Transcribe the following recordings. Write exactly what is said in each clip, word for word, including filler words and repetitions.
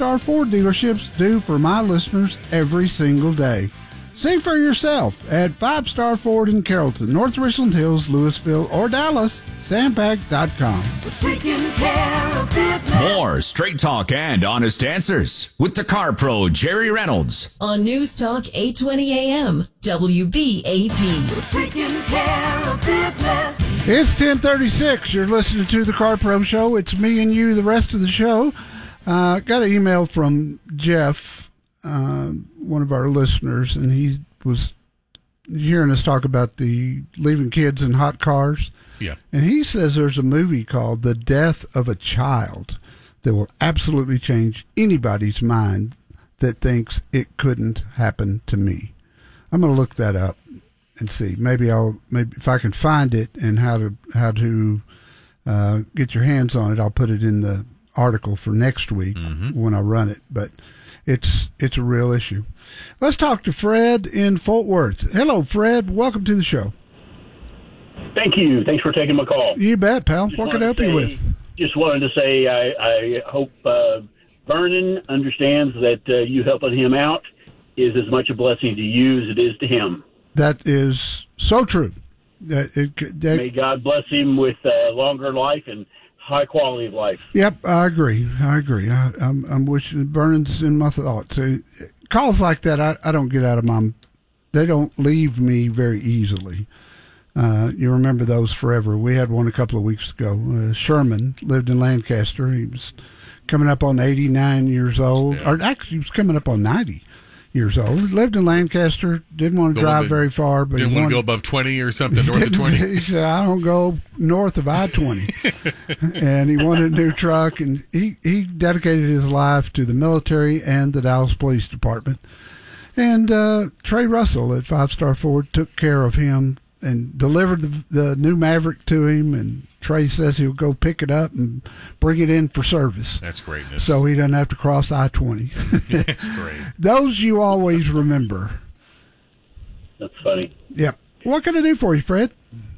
Star Ford dealerships do for my listeners every single day. See for yourself at Five Star Ford in Carrollton, North Richland Hills, Louisville, or Dallas. Sandpack dot com. We're taking care of business. More straight talk and honest answers with the Car Pro Jerry Reynolds on News Talk eight twenty A M W B A P. We're taking care of business. It's ten thirty-six. You're listening to the Car Pro Show. It's me and you, the rest of the show. Uh, got an email from Jeff, uh, one of our listeners, and he was hearing us talk about the leaving kids in hot cars. Yeah. And he says there's a movie called The Death of a Child that will absolutely change anybody's mind that thinks it couldn't happen to me. I'm going to look that up and see. Maybe I'll maybe if I can find it and how to how to uh, get your hands on it, I'll put it in the article for next week mm-hmm. when I run it. But it's it's a real issue. Let's talk to Fred in Fort Worth. Hello, Fred. Welcome to the show. Thank you. Thanks for taking my call. You bet, pal. Just what can I help say, you with? Just wanted to say I, I hope uh, Vernon understands that uh, you helping him out is as much a blessing to you as it is to him. That is so true. That, it, that, May God bless him with uh, longer life and high quality of life. Yep, I agree. I agree. I, I'm, I'm wishing Vernon's in my thoughts. Uh, calls like that, I, I don't get out of my. They don't leave me very easily. Uh, you remember those forever. We had one a couple of weeks ago. Uh, Sherman lived in Lancaster. He was coming up on eighty-nine years old, yeah. or actually, he was coming up on ninety years old. He lived in Lancaster. Didn't want to the drive very far, but didn't he want wanted, to go above twenty or something. North of twenty. He said, "I don't go north of I twenty." And he wanted a new truck, and he he dedicated his life to the military and the Dallas Police Department. And uh, Trey Russell at Five Star Ford took care of him and delivered the, the new Maverick to him, and Trey says he'll go pick it up and bring it in for service. That's greatness. So he doesn't have to cross I twenty. That's great. Those you always remember. That's funny. Yep. What can I do for you, Fred?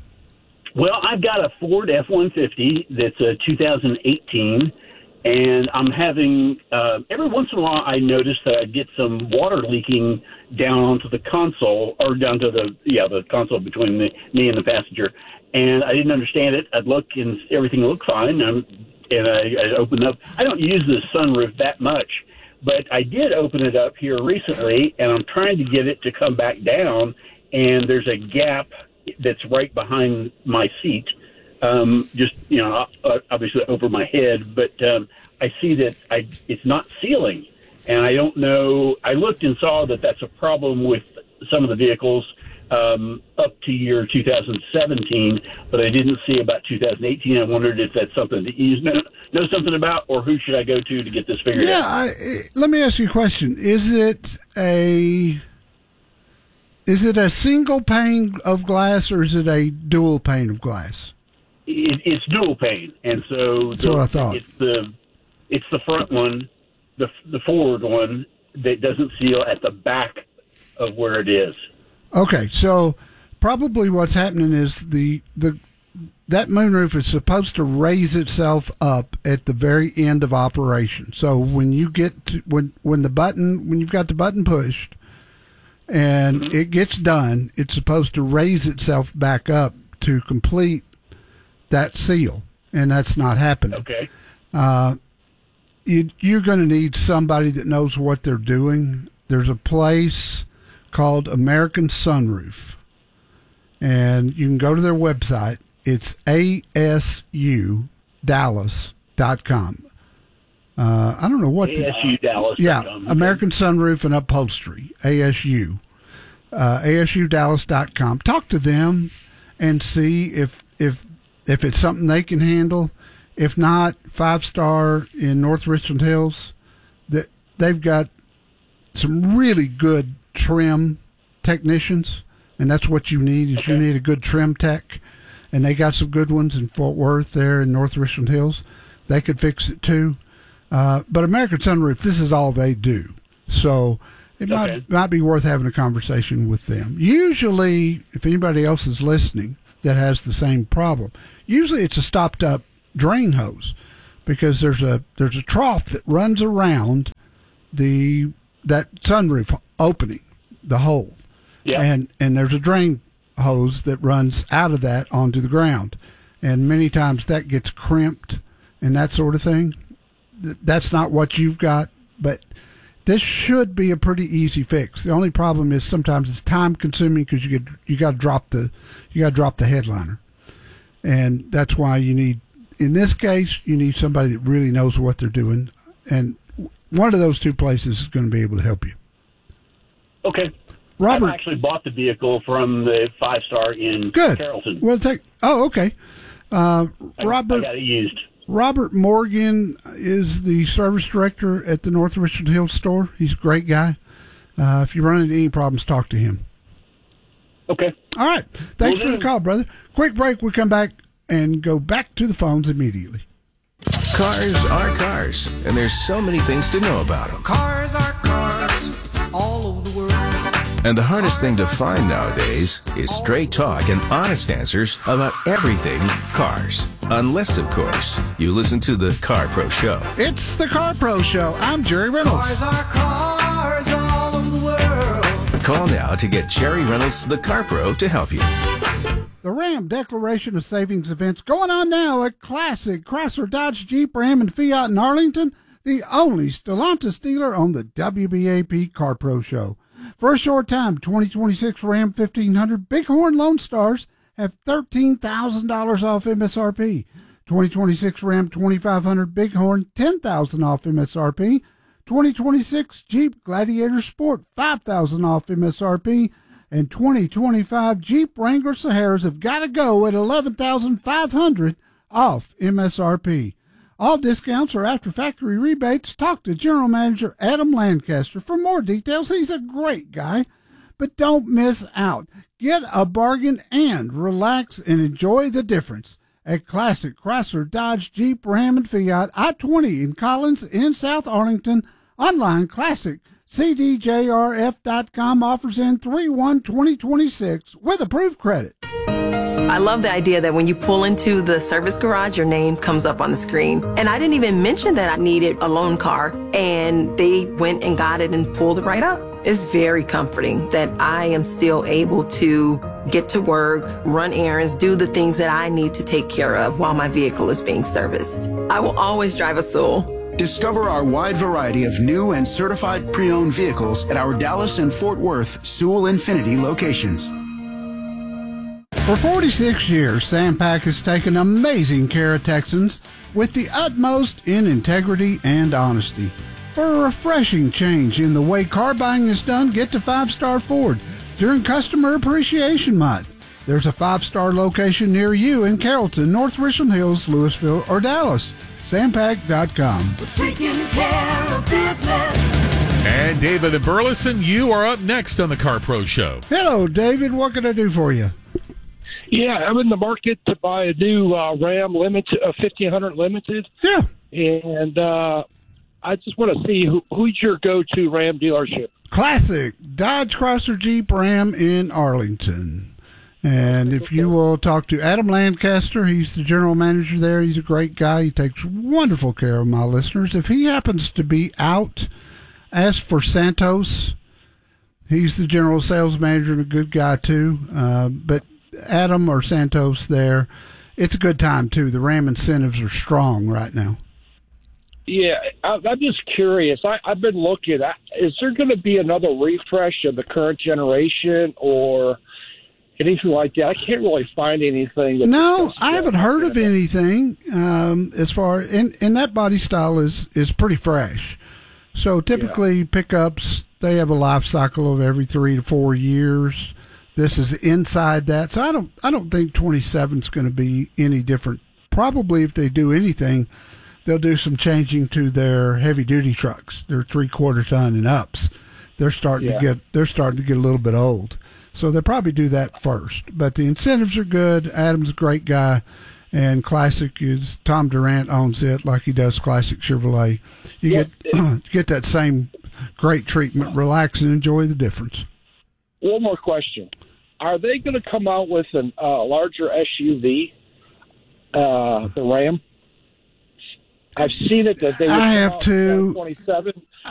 Well, I've got a Ford F one fifty that's a two thousand eighteen, and I'm having, uh, every once in a while I notice that I get some water leaking down onto the console, or down to the, yeah, the console between the, me and the passenger. And I didn't understand it. I'd look and everything looked fine. And, and I, I opened up. I don't use the sunroof that much, but I did open it up here recently, and I'm trying to get it to come back down. And there's a gap that's right behind my seat. Um, just, you know, obviously over my head, but um, I see that I, it's not sealing. And I don't know, I looked and saw that that's a problem with some of the vehicles um, up to year two thousand seventeen, but I didn't see about two thousand eighteen. I wondered if that's something that you know, know something about, or who should I go to to get this figured yeah, out? Yeah, let me ask you a question. Is it a... Is it a single pane of glass, or is it a dual pane of glass? It, it's dual pane, and so that's the, what I thought. It's the it's the front one, the the forward one that doesn't seal at the back of where it is. Okay, so probably what's happening is the the that moonroof is supposed to raise itself up at the very end of operation. So when you get to, when when the button when you've got the button pushed and mm-hmm. it gets done, it's supposed to raise itself back up to complete that seal, and that's not happening. Okay. Uh, you, you're going to need somebody that knows what they're doing. There's a place called American Sunroof, and you can go to their website. It's A S U Dallas dot com. Uh, I don't know what A S U Dallas dot com. Yeah, American Sunroof and Upholstery, A S U. Uh, A S U Dallas dot com. Talk to them and see if if if it's something they can handle. If not, Five Star in North Richland Hills, that they've got some really good trim technicians, and that's what you need. Is okay. You need a good trim tech, and they got some good ones in Fort Worth there in North Richland Hills. They could fix it too. Uh, but American Sunroof, this is all they do, so it okay. might might be worth having a conversation with them. Usually, if anybody else is listening that has the same problem, usually it's a stopped up drain hose, because there's a there's a trough that runs around the that sunroof opening, the hole, Yeah. and and there's a drain hose that runs out of that onto the ground, and many times that gets crimped and that sort of thing. Th- That's not what you've got, but this should be a pretty easy fix. The only problem is sometimes it's time consuming because you get you got to drop the you got to drop the headliner, and that's why you need, in this case, you need somebody that really knows what they're doing, and one of those two places is going to be able to help you. Okay. Robert, I actually bought the vehicle from the Five Star in good. Carrollton. Well, take. Oh, okay. Uh, I, Robert. I got it used. Robert Morgan is the service director at the North Richland Hills store. He's a great guy. Uh, if you run into any problems, talk to him. Okay. All right. Thanks Will for the do. call, brother. Quick break. We come back and go back to the phones immediately. Cars are cars, and there's so many things to know about them. Cars are cars all over the world. And the hardest thing to find nowadays is straight talk and honest answers about everything cars. Unless, of course, you listen to the Car Pro Show. It's the Car Pro Show. I'm Jerry Reynolds. Cars are cars all over the world. Call now to get Jerry Reynolds, the Car Pro, to help you. The Ram Declaration of Savings event's going on now at Classic Chrysler, Dodge, Jeep, Ram, and Fiat in Arlington, the only Stellantis dealer on the W B A P Car Pro Show. For a short time, twenty twenty-six Ram fifteen hundred Bighorn Lone Stars have thirteen thousand dollars off M S R P. twenty twenty-six Ram twenty-five hundred Bighorn, ten thousand dollars off M S R P. twenty twenty-six Jeep Gladiator Sport, five thousand dollars off M S R P. And twenty twenty-five Jeep Wrangler Saharas have got to go at eleven thousand five hundred dollars off M S R P. All discounts are after factory rebates. Talk to General Manager Adam Lancaster for more details. He's a great guy. But don't miss out. Get a bargain and relax and enjoy the difference at Classic Chrysler, Dodge, Jeep, Ram, and Fiat, I twenty in Collins, in South Arlington. Online, Classic C D J R F dot com offers in three one twenty twenty-six with approved credit. I love the idea that when you pull into the service garage, your name comes up on the screen. And I didn't even mention that I needed a loan car, and they went and got it and pulled it right up. It's very comforting that I am still able to get to work, run errands, do the things that I need to take care of while my vehicle is being serviced. I will always drive a Sewell. Discover our wide variety of new and certified pre-owned vehicles at our Dallas and Fort Worth Sewell Infinity locations. For forty-six years, Sampac has taken amazing care of Texans with the utmost in integrity and honesty. For a refreshing change in the way car buying is done, get to Five Star Ford during Customer Appreciation Month. There's a five-star location near you in Carrollton, North Richland Hills, Louisville, or Dallas. Sampac dot com. Taking care of business. And David and Burleson, you are up next on the Car Pro Show. Hello, David. What can I do for you? Yeah, I'm in the market to buy a new uh, Ram Limited, uh, fifteen hundred Limited. Yeah. And uh, I just want to see who, who's your go-to Ram dealership. Classic Dodge, Chrysler, Jeep, Ram in Arlington. And if you will talk to Adam Lancaster, he's the general manager there. He's a great guy. He takes wonderful care of my listeners. If he happens to be out, ask for Santos. He's the general sales manager and a good guy, too. Uh, but Adam or Santos there, it's a good time, too. The Ram incentives are strong right now. Yeah, I, I'm just curious. I, I've been looking. I, is there going to be another refresh of the current generation or anything like that? I can't really find anything. That no, I haven't heard of anything um, as far, and, and that body style is, is pretty fresh. So typically yeah. pickups, they have a life cycle of every three to four years. This is inside that. So I don't I don't think twenty-seven is going to be any different. Probably if they do anything, they'll do some changing to their heavy duty trucks. They're three quarter ton and ups. They're starting yeah. to get they're starting to get a little bit old. So they'll probably do that first. But the incentives are good. Adam's a great guy. And Classic is Tom Durant owns it like he does Classic Chevrolet. You yeah. get get that same great treatment. Relax and enjoy the difference. One more question. Are they going to come out with a uh, larger S U V, uh, the Ram? I've seen it that they would I come have out to. twenty-seven. I,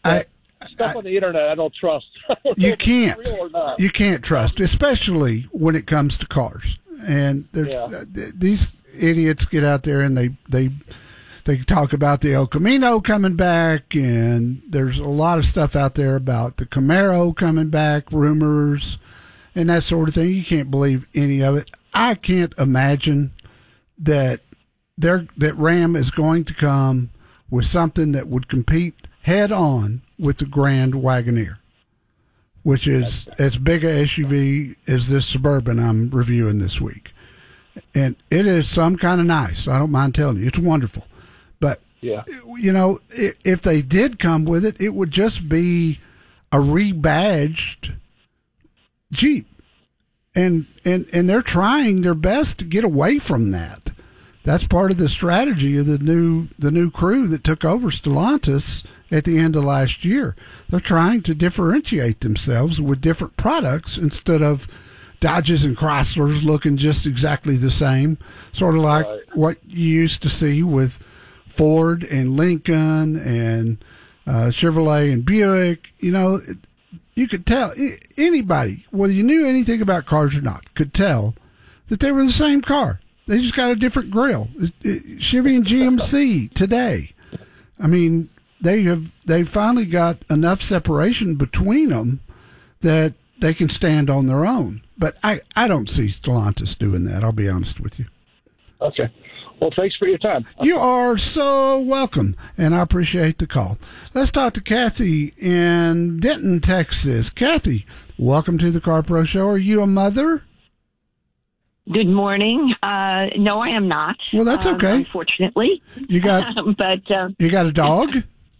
I, stuff I, on the internet I don't trust. I don't know you if it's can't. real or not. You can't trust, especially when it comes to cars. And there's Yeah. uh, th- these idiots get out there and they they they talk about the El Camino coming back, and there's a lot of stuff out there about the Camaro coming back, rumors, and that sort of thing. You can't believe any of it. I can't imagine that there that Ram is going to come with something that would compete head on with the Grand Wagoneer, which is as big a S U V as this Suburban I'm reviewing this week. And it is some kind of nice. I don't mind telling you. It's wonderful. But, Yeah. you know, i- if they did come with it, it would just be a rebadged Jeep. And, and, and they're trying their best to get away from that. That's part of the strategy of the new the new crew that took over Stellantis at the end of last year. They're trying to differentiate themselves with different products instead of Dodges and Chryslers looking just exactly the same, sort of like Right. what you used to see with Ford and Lincoln and uh, Chevrolet and Buick. You know, it, you could tell i- anybody, whether you knew anything about cars or not, could tell that they were the same car. They just got a different grill. It, it, Chevy and G M C today. I mean, they have they finally got enough separation between them that they can stand on their own. But I, I don't see Stellantis doing that. I'll be honest with you. Okay. Well, thanks for your time. You are so welcome, and I appreciate the call. Let's talk to Kathy in Denton, Texas. Kathy, welcome to the Car Pro Show. Are you a mother? Good morning. Uh, no, I am not. Well, that's um, okay. Unfortunately, You got but uh, you got a dog?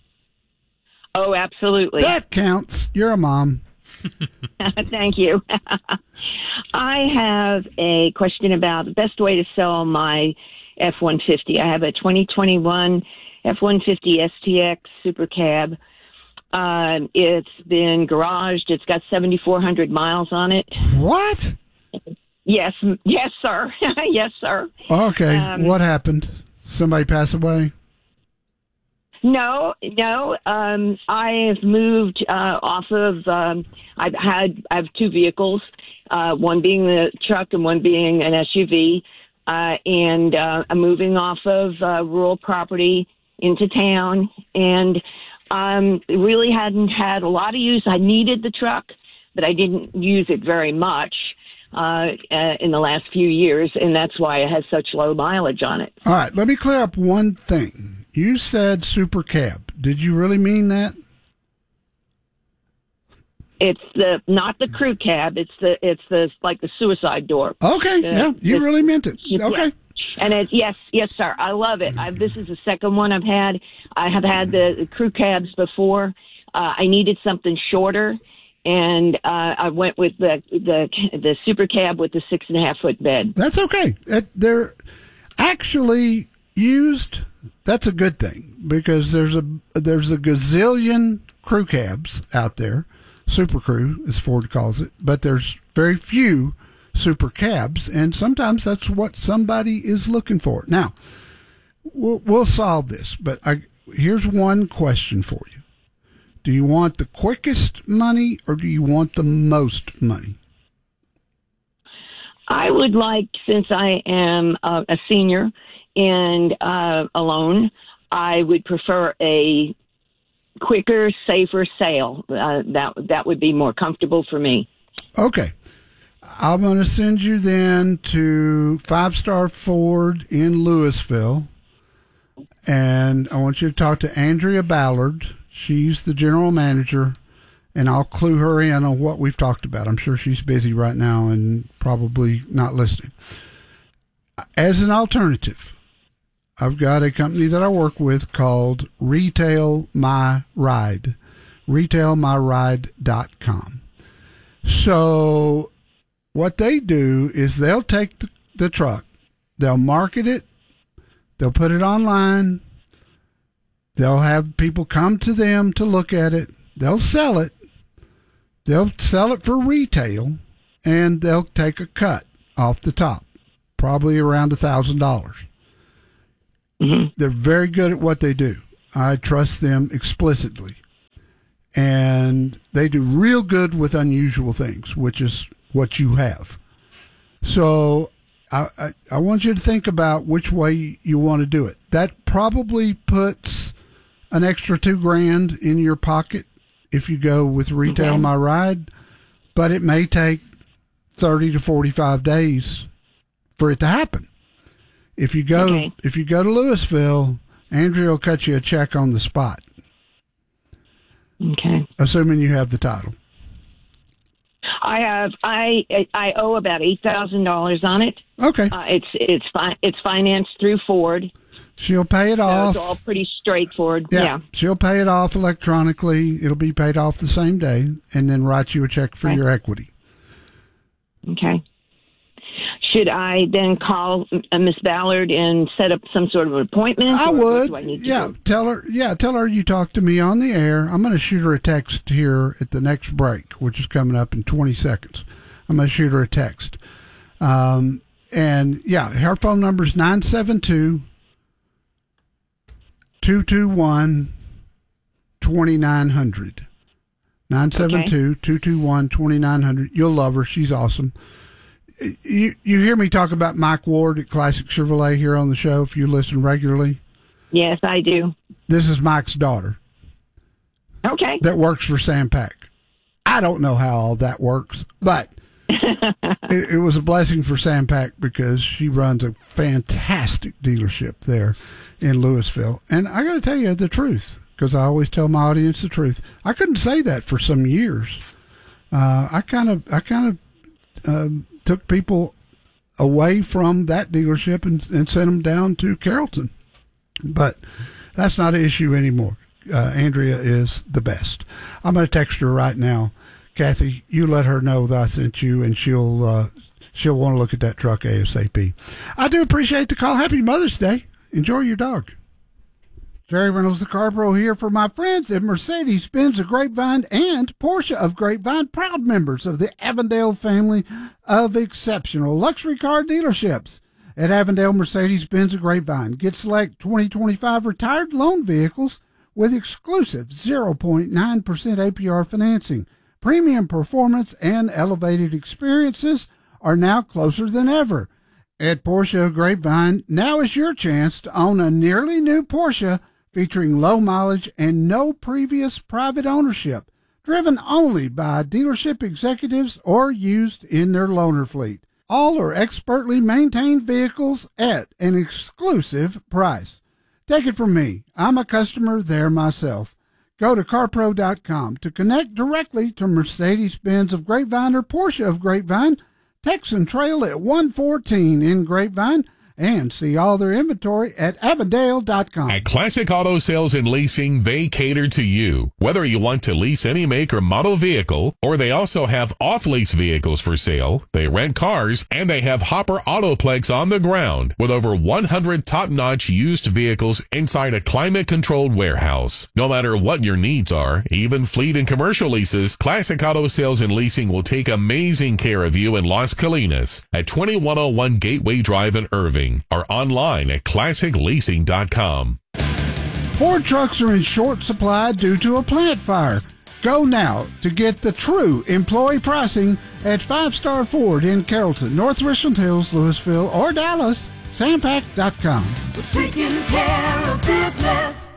oh, absolutely. That counts. You're a mom. Thank you. I have a question about the best way to sell my F one fifty. I have a twenty twenty-one F one fifty S T X Super Cab. Uh, it's been garaged. It's got seventy-four hundred miles on it. What? Yes, m- yes, sir. Yes, sir. Okay. Um, What happened? Somebody pass away? No, no. Um, I have moved uh, off of. Um, I've had. I have two vehicles. Uh, one being the truck and one being an S U V. Uh, and uh, I'm moving off of uh, rural property into town, and um, really hadn't had a lot of use. I needed the truck, but I didn't use it very much uh, uh, in the last few years, and that's why it has such low mileage on it. All right. Let me clear up one thing. You said Super Cab. Did you really mean that? It's the not the crew cab. It's the it's the like the suicide door. Okay. The- yeah. You the- really meant it. Yeah. Okay. And it, yes, yes, sir. I love it. I, this is the second one I've had. I have had the, the crew cabs before. Uh, I needed something shorter, and uh, I went with the the the super cab with the six and a half foot bed. That's okay. That, they're actually used. That's a good thing because there's a there's a gazillion crew cabs out there, super crew as Ford calls it, but there's very few super cabs, and sometimes that's what somebody is looking for. Now, we'll, we'll solve this, but I, here's one question for you. Do you want the quickest money or do you want the most money? I would like, since I am uh, a senior and uh, alone, I would prefer a quicker, safer sale. Uh, that that would be more comfortable for me. Okay. I'm going to send you then to Five Star Ford in Louisville, and I want you to talk to Andrea Ballard. She's the general manager, and I'll clue her in on what we've talked about. I'm sure she's busy right now and probably not listening. As an alternative, I've got a company that I work with called Retail My Ride, retail my ride dot com. So what they do is they'll take the, the truck, they'll market it, they'll put it online, they'll have people come to them to look at it, they'll sell it, they'll sell it for retail, and they'll take a cut off the top, probably around a thousand dollars. They're very good at what they do. I trust them explicitly. and they do real good with unusual things, which is what you have. So I, I, I want you to think about which way you want to do it. That probably puts an extra two grand in your pocket if you go with Retail Okay. My Ride, but it may take thirty to forty-five days for it to happen. If you go, Okay. if you go to Louisville, Andrea will cut you a check on the spot. Okay. Assuming you have the title. I have I I owe about eight thousand dollars on it. Okay. Uh, it's it's fi- it's financed through Ford. She'll pay it So off. it's all pretty straightforward. Yeah, Yeah. she'll pay it off electronically. It'll be paid off the same day, and then write you a check for Right. your equity. Okay. Should I then call uh, Miss Ballard and set up some sort of an appointment? I or what would. do I need to Yeah, do? tell her. Yeah, tell her you talked to me on the air. I'm going to shoot her a text here at the next break, which is coming up in twenty seconds. I'm going to shoot her a text. Um, and yeah, her phone number is nine seven two, two two one, two nine zero zero. nine seven two, two two one, two nine zero zero. You'll love her. She's awesome. You you hear me talk about Mike Ward at Classic Chevrolet here on the show if you listen regularly? Yes, I do. This is Mike's daughter. Okay. That works for Sam Pack. I don't know how all that works, but it, it was a blessing for Sam Pack because she runs a fantastic dealership there in Louisville. And I got to tell you the truth, because I always tell my audience the truth. I couldn't say that for some years. Uh, I kind of, I kind of uh, took people away from that dealership and, and sent them down to Carrollton. But that's not an issue anymore. Uh, Andrea is the best. I'm going to text her right now. Kathy, you let her know that I sent you, and she'll uh, she'll want to look at that truck ASAP. I do appreciate the call. Happy Mother's Day. Enjoy your dog. Jerry Reynolds, the Car Pro, here for my friends at Mercedes-Benz of Grapevine and Porsche of Grapevine, proud members of the Avondale family of exceptional luxury car dealerships. At Avondale Mercedes-Benz of Grapevine, get select twenty twenty-five retired loan vehicles with exclusive zero point nine percent A P R financing. Premium performance and elevated experiences are now closer than ever. At Porsche of Grapevine, now is your chance to own a nearly new Porsche featuring low mileage and no previous private ownership, driven only by dealership executives or used in their loaner fleet. All are expertly maintained vehicles at an exclusive price. Take it from me. I'm a customer there myself. Go to car pro dot com to connect directly to Mercedes-Benz of Grapevine or Porsche of Grapevine, Texan Trail at one fourteen in Grapevine, and see all their inventory at avondale dot com. At Classic Auto Sales and Leasing, they cater to you. Whether you want to lease any make or model vehicle, or they also have off-lease vehicles for sale, they rent cars, and they have Hopper Autoplex on the ground with over one hundred top-notch used vehicles inside a climate-controlled warehouse. No matter what your needs are, even fleet and commercial leases, Classic Auto Sales and Leasing will take amazing care of you in Las Colinas at twenty-one oh one Gateway Drive in Irving, or online at classic leasing dot com. Ford trucks are in short supply due to a plant fire. Go now to get the true employee pricing at Five Star Ford in Carrollton, North Richland Hills, Louisville, or Dallas, sam pack dot com. We're taking care of business.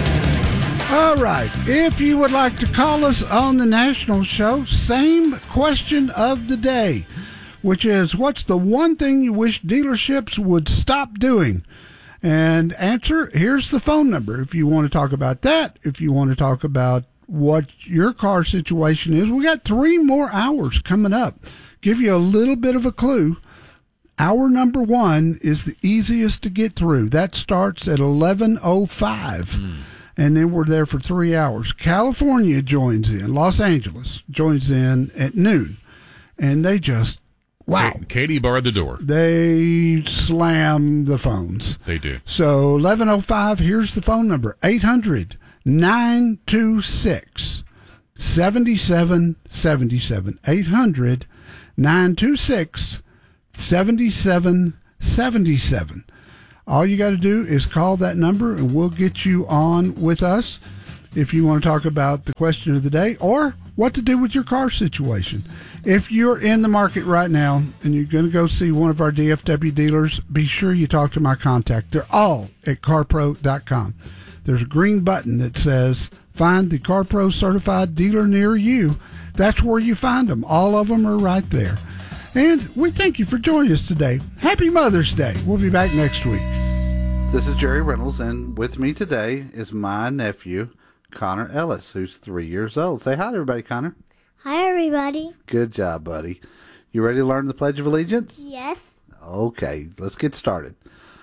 All right. If you would like to call us on the national show, same question of the day, which is, what's the one thing you wish dealerships would stop doing? And answer, here's the phone number. If you want to talk about that, if you want to talk about what your car situation is, we got three more hours coming up. Give you a little bit of a clue. Hour number one is the easiest to get through. That starts at eleven oh five. Mm. And then we're there for three hours. California joins in. Los Angeles joins in at noon. And they just, wow. Katie barred the door. They slam the phones. They do. So eleven oh five, here's the phone number. eight hundred, nine two six, seven seven seven seven. eight hundred, nine two six, seven seven seven seven. All you got to do is call that number and we'll get you on with us. if you want to talk about the question of the day or what to do with your car situation. If you're in the market right now and you're going to go see one of our D F W dealers, be sure you talk to my contact. They're all at car pro dot com. There's a green button that says find the CarPro certified dealer near you. That's where you find them. All of them are right there. And we thank you for joining us today. Happy Mother's Day. We'll be back next week. This is Jerry Reynolds, and with me today is my nephew, Connor Ellis, who's three years old. Say hi to everybody, Connor. Hi, everybody. Good job, buddy. You ready to learn the Pledge of Allegiance? Yes. Okay, let's get started.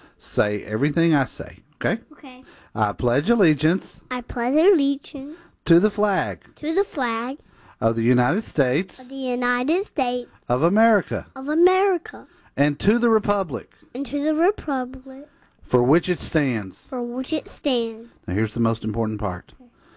Say everything I say, okay? Okay. I pledge allegiance. I pledge allegiance. To the flag. To the flag. Of the United States. Of the United States. Of America. Of America. And to the republic. And to the republic. For which it stands. For which it stands. Now here's the most important part.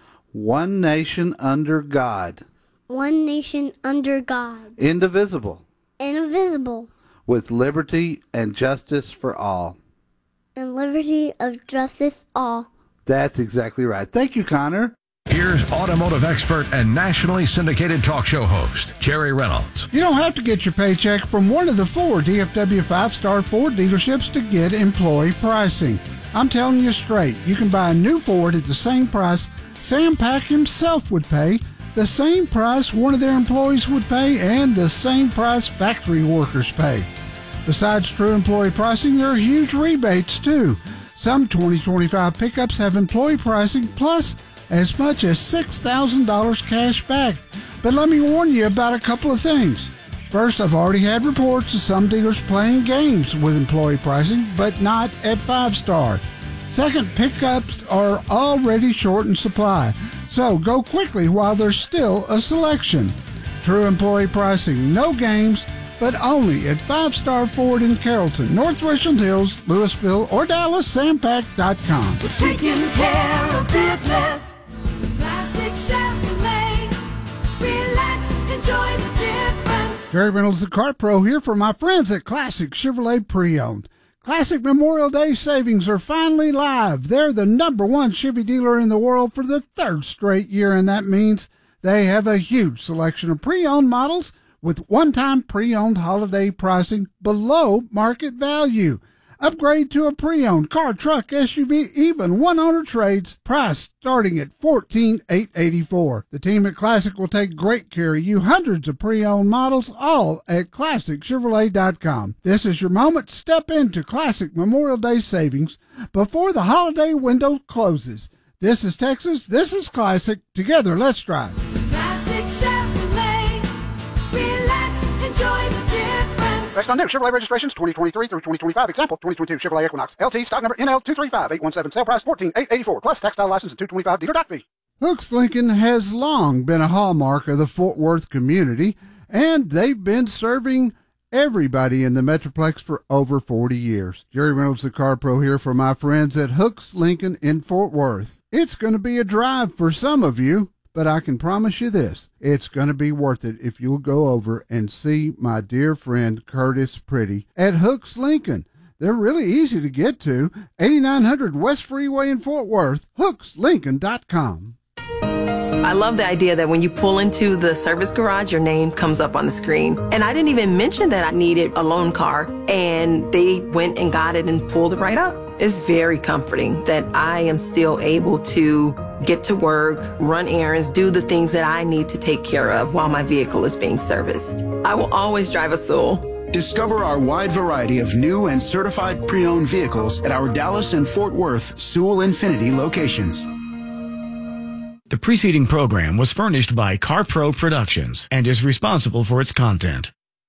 One nation under God. One nation under God. Indivisible. Indivisible. With liberty and justice for all. And liberty of justice all. That's exactly right. Thank you, Connor. Here's automotive expert and nationally syndicated talk show host, Jerry Reynolds. You don't have to get your paycheck from one of the four D F W five-star Ford dealerships to get employee pricing. I'm telling you straight, you can buy a new Ford at the same price Sam Pack himself would pay, the same price one of their employees would pay, and the same price factory workers pay. Besides true employee pricing, there are huge rebates, too. Some twenty twenty-five pickups have employee pricing plus as much as six thousand dollars cash back. But let me warn you about a couple of things. First, I've already had reports of some dealers playing games with employee pricing, but not at Five Star. Second, pickups are already short in supply, so go quickly while there's still a selection. True employee pricing, no games, but only at Five Star Ford in Carrollton, North Richland Hills, Louisville, or Dallas, sam pack dot com. We're taking care of business. Classic Chevrolet. Relax, enjoy the difference. Jerry Reynolds, the Car Pro, here for my friends at Classic Chevrolet Pre-Owned. Classic Memorial Day savings are finally live. They're the number one Chevy dealer in the world for the third straight year, and that means they have a huge selection of pre-owned models with one-time pre-owned holiday pricing below market value. Upgrade to a pre-owned car, truck, S U V, even one-owner trades, priced starting at fourteen thousand eight hundred eighty-four dollars. The team at Classic will take great care of you. Hundreds of pre-owned models, all at classic chevrolet dot com. This is your moment. Step into Classic Memorial Day savings before the holiday window closes. This is Texas. This is Classic. Together, let's drive. Classic Chevrolet. Relax, enjoy the difference. Based on new Chevrolet registrations twenty twenty-three through twenty twenty-five. Example, twenty twenty-two Chevrolet Equinox L T, stock number N L two three five eight one seven. Sale price fourteen thousand eight hundred eighty-four dollars plus tax, title license and two twenty-five dealer doc fee. Hooks Lincoln has long been a hallmark of the Fort Worth community, and they've been serving everybody in the Metroplex for over forty years. Jerry Reynolds, the Car Pro, here for my friends at Hooks Lincoln in Fort Worth. It's going to be a drive for some of you, but I can promise you this, it's going to be worth it if you'll go over and see my dear friend Curtis Pretty at Hooks Lincoln. They're really easy to get to, eighty-nine hundred West Freeway in Fort Worth, hooks lincoln dot com. I love the idea that when you pull into the service garage, your name comes up on the screen. And I didn't even mention that I needed a loan car, and they went and got it and pulled it right up. It's very comforting that I am still able to get to work, run errands, do the things that I need to take care of while my vehicle is being serviced. I will always drive a Sewell. Discover our wide variety of new and certified pre-owned vehicles at our Dallas and Fort Worth Sewell Infinity locations. The preceding program was furnished by CarPro Productions and is responsible for its content.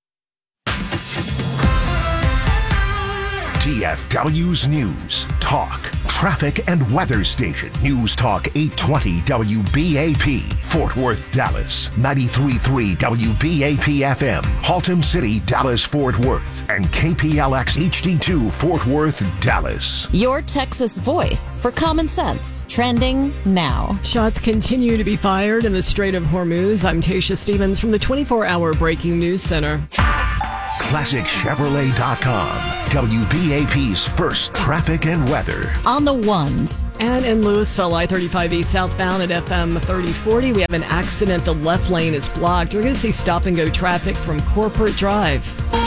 D F W's News, Talk, Traffic and Weather Station. News Talk eight twenty W B A P, Fort Worth, Dallas. ninety-three point three W B A P F M, Haltom City, Dallas, Fort Worth. And K P L X H D two, Fort Worth, Dallas. Your Texas voice for common sense. Trending now. Shots continue to be fired in the Strait of Hormuz. I'm Tasha Stevens from the twenty-four hour Breaking News Center. classic chevrolet dot com. W B A P's first traffic and weather. On the ones. And in Louisville, I thirty-five E southbound at F M thirty forty, we have an accident. The left lane is blocked. We're going to see stop-and-go traffic from Corporate Drive.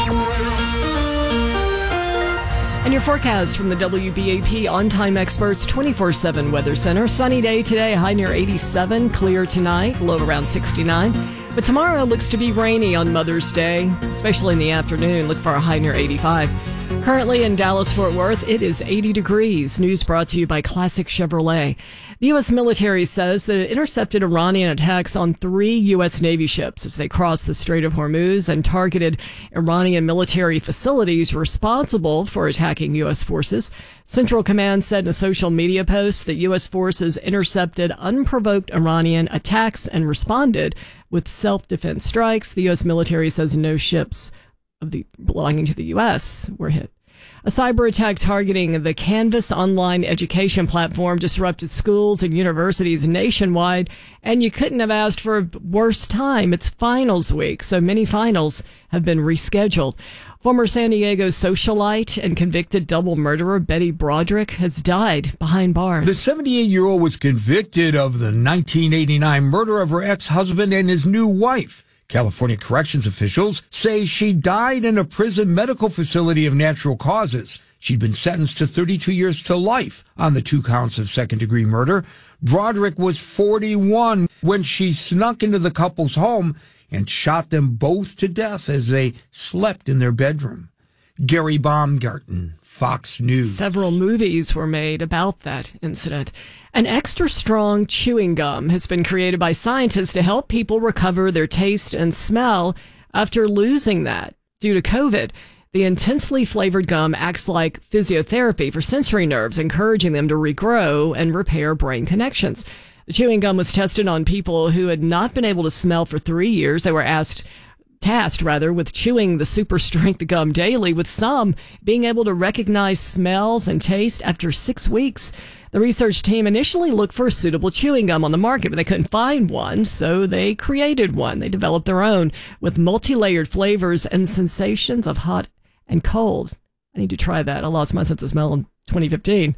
And your forecast from the W B A P On-Time Experts twenty-four seven Weather Center. Sunny day today, high near eighty-seven. Clear tonight, low around sixty-nine. But tomorrow looks to be rainy on Mother's Day, especially in the afternoon. Look for a high near eighty-five. Currently in Dallas-Fort Worth, it is eighty degrees. News brought to you by Classic Chevrolet. The U S military says that it intercepted Iranian attacks on three U S Navy ships as they crossed the Strait of Hormuz and targeted Iranian military facilities responsible for attacking U S forces. Central Command said in a social media post that U S forces intercepted unprovoked Iranian attacks and responded with self-defense strikes. The U S military says no ships of the belonging to the U S were hit. A cyber attack targeting the Canvas online education platform disrupted schools and universities nationwide, and you couldn't have asked for a worse time. It's finals week, so many finals have been rescheduled. Former San Diego socialite and convicted double murderer Betty Broderick has died behind bars. The seventy-eight-year-old was convicted of the nineteen eighty-nine murder of her ex-husband and his new wife. California corrections officials say she died in a prison medical facility of natural causes. She'd been sentenced to thirty-two years to life on the two counts of second-degree murder. Broderick was forty-one when she snuck into the couple's home and shot them both to death as they slept in their bedroom. Gary Baumgarten, Fox News. Several movies were made about that incident. An extra strong chewing gum has been created by scientists to help people recover their taste and smell after losing that due to COVID. The intensely flavored gum acts like physiotherapy for sensory nerves, encouraging them to regrow and repair brain connections. The chewing gum was tested on people who had not been able to smell for three years. They were asked tasked rather with chewing the super strength gum daily, with some being able to recognize smells and taste after six weeks. The research team initially looked for a suitable chewing gum on the market, but they couldn't find one, so they created one. They developed their own with multi-layered flavors and sensations of hot and cold. I need to try that. I lost my sense of smell in twenty fifteen.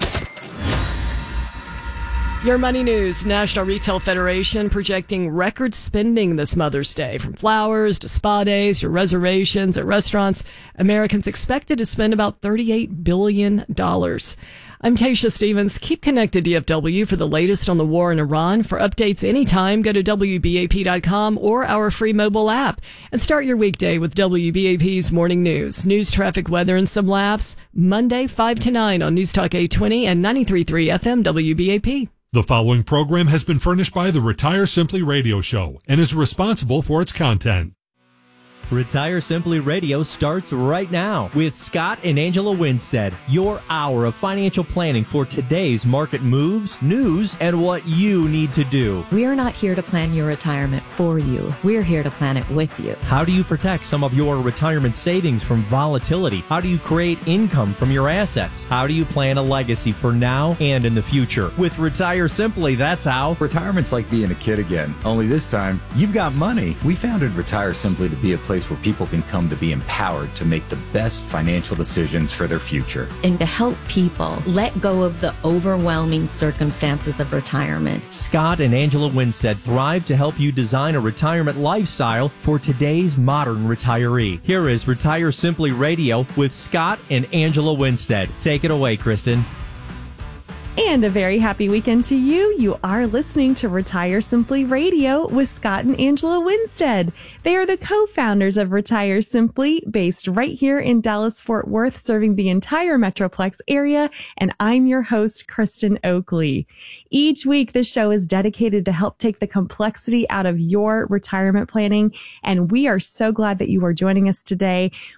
Your money news. National Retail Federation projecting record spending this Mother's Day. From flowers to spa days to reservations at restaurants, Americans expected to spend about thirty-eight billion dollars. I'm Tasha Stevens. Keep connected, D F W, for the latest on the war in Iran. For updates anytime, go to W B A P dot com or our free mobile app. And start your weekday with W B A P's Morning News. News, traffic, weather, and some laughs. Monday, five to nine on News Talk eight twenty and ninety-three point three F M W B A P. The following program has been furnished by the Retire Simply Radio Show and is responsible for its content. Retire Simply Radio starts right now with Scott and Angela Winstead, your hour of financial planning for today's market moves, news, and what you need to do. We are not here to plan your retirement for you. We're here to plan it with you. How do you protect some of your retirement savings from volatility? How do you create income from your assets? How do you plan a legacy for now and in the future? With Retire Simply, that's how. Retirement's like being a kid again, only this time you've got money. We founded Retire Simply to be a place where people can come to be empowered to make the best financial decisions for their future. And to help people let go of the overwhelming circumstances of retirement. Scott and Angela Winstead thrive to help you design a retirement lifestyle for today's modern retiree. Here is Retire Simply Radio with Scott and Angela Winstead. Take it away, Kristen. And a very happy weekend to you. You are listening to Retire Simply Radio with Scott and Angela Winstead. They are the co-founders of Retire Simply, based right here in Dallas-Fort Worth, serving the entire Metroplex area. And I'm your host, Kristen Oakley. Each week, this show is dedicated to help take the complexity out of your retirement planning. And we are so glad that you are joining us today.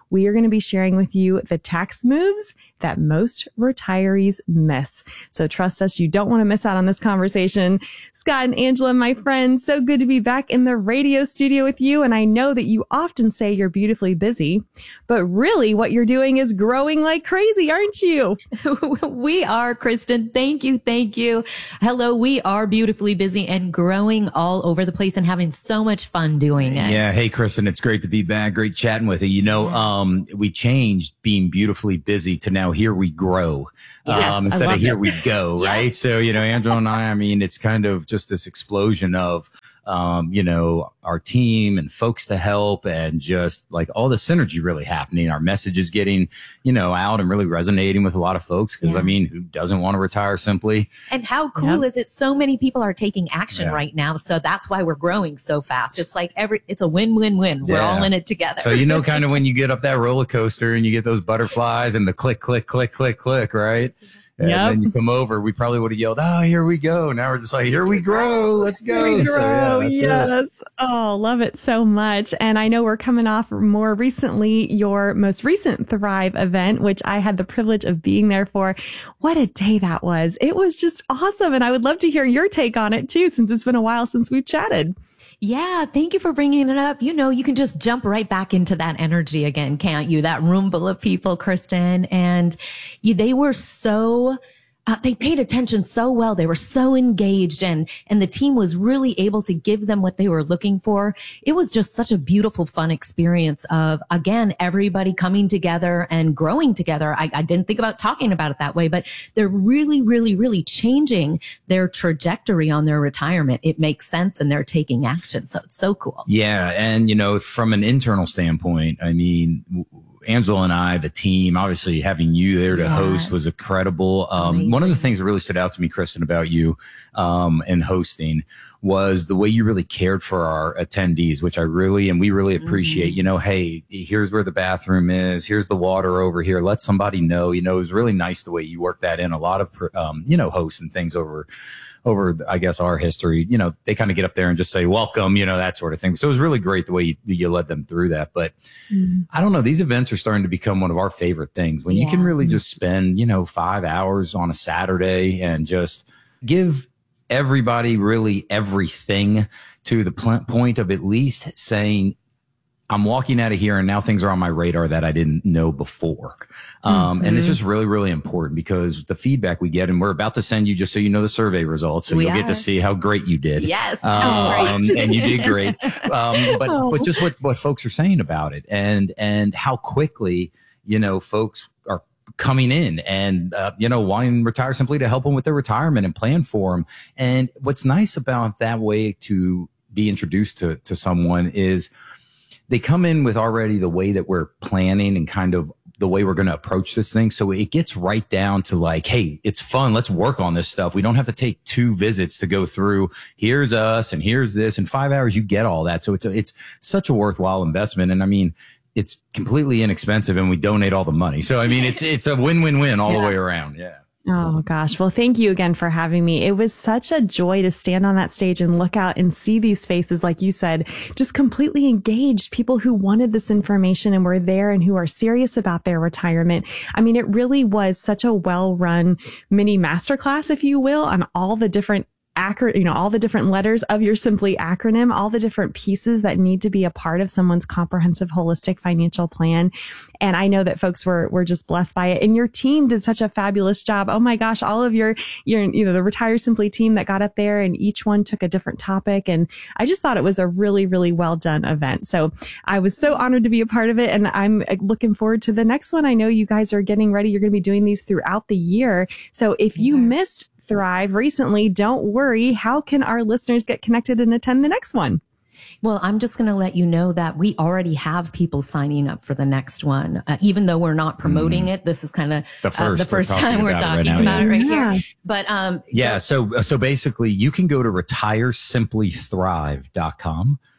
we are going to be sharing with you the tax moves that most retirees miss. So trust us, you don't want to miss out on this conversation. Scott and Angela, my friends, so good to be back in the radio studio with you. And I know that you often say you're beautifully busy, but really what you're doing is growing like crazy, aren't you? We are, Kristen. Thank you. Thank you. Hello. We are beautifully busy and growing all over the place and having so much fun doing it. Yeah. Hey, Kristen, it's great to be back. Great chatting with you. You know, um, we changed being beautifully busy to now here we grow, Yes, um, I instead of love here it. we go. Yeah. Right. So, you know, Angela and I, I mean, it's kind of just this explosion of, um, you know, our team and folks to help and just like all the synergy really happening. Our message is getting, you know, out and really resonating with a lot of folks. Cause I mean, who doesn't want to retire simply? And how cool Yep. is it? So many people are taking action Yeah. right now. So that's why we're growing so fast. It's like every, it's a win, win, win. We're Yeah. all in it together. So, you know, kind of when you get up that roller coaster and you get those butterflies and the click, click, click, click, click, right? And Yep. then you come over, we probably would have yelled, oh, here we go. Now we're just like, here we grow. Let's go. Here we So, grow. yeah, that's it. yes. Oh, love it so much. And I know we're coming off more recently your most recent Thrive event, which I had the privilege of being there for. What a day that was. It was just awesome. And I would love to hear your take on it too, since it's been a while since we've chatted. Yeah, thank you for bringing it up. You know, you can just jump right back into that energy again, can't you? That room full of people, Kristen, and you, they were so, uh, they paid attention so well. They were so engaged and, and the team was really able to give them what they were looking for. It was just such a beautiful, fun experience of, again, everybody coming together and growing together. I, I didn't think about talking about it that way, but they're really, really, really changing their trajectory on their retirement. It makes sense and they're taking action. So it's so cool. Yeah. And, you know, from an internal standpoint, I mean, w- Angela and I, the team, obviously having you there to Yes. host was incredible. Um, one of the things that really stood out to me, Kristen, about you, um, and hosting was the way you really cared for our attendees, which I really, and we really appreciate, you know, hey, here's where the bathroom is. Here's the water over here. Let somebody know, you know, it was really nice the way you worked that in. A lot of, um, you know, hosts and things over, over, I guess, our history, you know, they kind of get up there and just say, welcome, you know, that sort of thing. So it was really great the way you, you led them through that. But I don't know, these events are starting to become one of our favorite things when you can really just spend, you know, five hours on a Saturday and just give everybody really everything to the pl- point of at least saying, I'm walking out of here and now things are on my radar that I didn't know before. Um, Mhm. and it's just really, really important because the feedback we get, and we're about to send you, just so you know, the survey results. So We you'll get are. to see how great you did. Yes. Um, Great. and you did great. Um, but, Oh. but just what, what folks are saying about it and, and how quickly, you know, folks are coming in and, uh, you know, wanting to retire simply to help them with their retirement and plan for them. And what's nice about that way to be introduced to, to someone is, they come in with already the way that we're planning and kind of the way we're going to approach this thing. So it gets right down to like, hey, it's fun. Let's work on this stuff. We don't have to take two visits to go through. Here's us and here's this. In five hours, you get all that. So it's a, it's such a worthwhile investment. And I mean, it's completely inexpensive and we donate all the money. So I mean, it's, it's a win-win-win all Yeah. the way around. Yeah. Oh gosh. Well, thank you again for having me. It was such a joy to stand on that stage and look out and see these faces, like you said, just completely engaged, people who wanted this information and were there and who are serious about their retirement. I mean, it really was such a well-run mini masterclass, if you will, on all the different acro- you know, all the different letters of your Simply acronym, all the different pieces that need to be a part of someone's comprehensive, holistic financial plan. And I know that folks were, were just blessed by it. And your team did such a fabulous job. Oh my gosh, all of your, your, you know, the Retire Simply team that got up there and each one took a different topic. And I just thought it was a really, really well done event. So I was so honored to be a part of it. And I'm looking forward to the next one. I know you guys are getting ready. You're going to be doing these throughout the year. So if you missed Thrive recently, don't worry. How can our listeners get connected and attend the next one? Well, I'm just going to let you know that we already have people signing up for the next one. Uh, even though we're not promoting mm. it, this is kind of the first, uh, the first we're time we're talking right about now, it right yeah. here. But um, yeah, so so basically, you can go to retire simply thrive dot com.